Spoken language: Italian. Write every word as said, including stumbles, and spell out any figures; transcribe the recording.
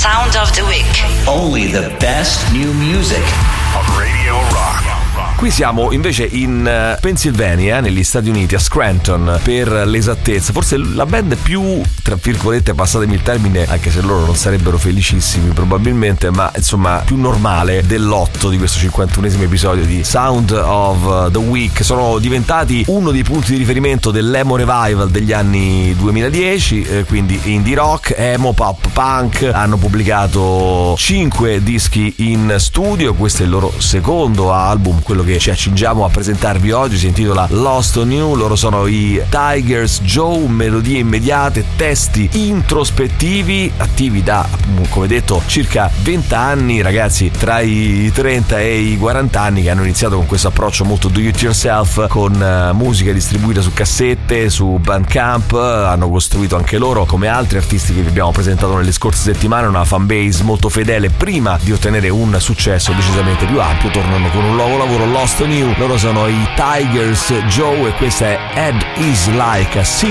Sound of the Week. Only the best new music on Radio Rock. Qui siamo invece in Pennsylvania, negli Stati Uniti, a Scranton per l'esattezza. Forse la band più, tra virgolette, passatemi il termine, anche se loro non sarebbero felicissimi probabilmente, ma insomma più normale del lotto di questo cinquantunesimo episodio di Sound of the Week. Sono diventati uno dei punti di riferimento dell'emo revival degli anni duemiladieci, eh, quindi indie rock, emo, pop, punk. Hanno pubblicato cinque dischi in studio, questo è il loro secondo album, quello che ci accingiamo a presentarvi oggi, si intitola Lost on You. Loro sono i Tigers Joe, melodie immediate, testi introspettivi, attivi da, come detto, circa venti anni, ragazzi tra i trenta e i quaranta anni, che hanno iniziato con questo approccio molto do it yourself, con uh, musica distribuita su cassette, su Bandcamp. Hanno costruito anche loro, come altri artisti che vi abbiamo presentato nelle scorse settimane, una fanbase molto fedele prima di ottenere un successo decisamente più ampio. Tornano con un nuovo lavoro, Lost on You. Loro sono i Tigers Joe e questa è Head Is Like a